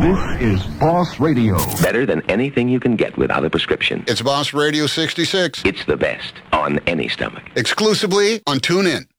This is Boss Radio. Better than anything you can get without a prescription. It's Boss Radio 66. It's the best on any stomach. Exclusively on TuneIn.